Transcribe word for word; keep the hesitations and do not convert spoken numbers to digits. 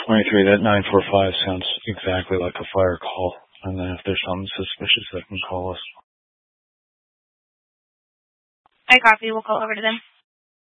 twenty-three, that nine four five sounds exactly like a fire call. And then if there's something suspicious, they can call us. I copy. We'll call over to them.